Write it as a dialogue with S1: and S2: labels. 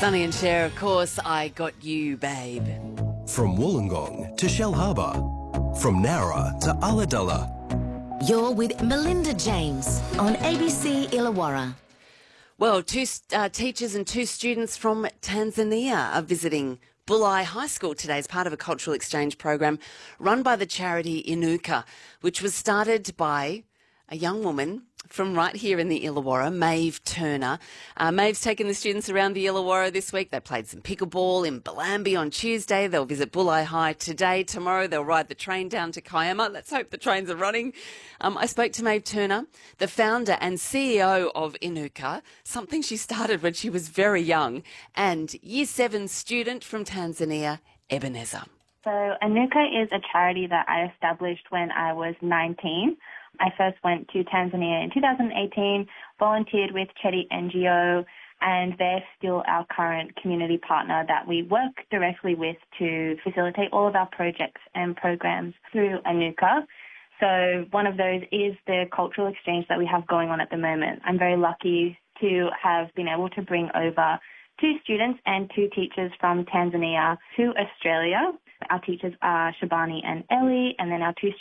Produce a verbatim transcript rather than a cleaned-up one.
S1: Sonny and Cher, of course, I Got You, Babe.
S2: From Wollongong to Shellharbour, from Nowra to Ulladulla.
S3: You're with Melinda James on A B C Illawarra.
S1: Well, two uh, teachers and two students from Tanzania are visiting Bulli High School today as part of a cultural exchange program run by the charity Inuka, which was started by a young woman from right here in the Illawarra, Maeve Turner. Uh, Maeve's taken the students around the Illawarra this week. They played some pickleball in Bellambi on Tuesday. They'll visit Bulli High today. Tomorrow they'll ride the train down to Kiama. Let's hope the trains are running. Um, I spoke to Maeve Turner, the founder and C E O of Inuka, something she started when she was very young, and Year seven student from Tanzania, Ebenezer.
S4: So Inuka is a charity that I established when I was nineteen. I first went to Tanzania in two thousand eighteen, volunteered with Chedi N G O, and they're still our current community partner that we work directly with to facilitate all of our projects and programs through Inuka. So one of those is the cultural exchange that we have going on at the moment. I'm very lucky to have been able to bring over two students and two teachers from Tanzania to Australia. Our teachers are Shabani and Ellie, and then our two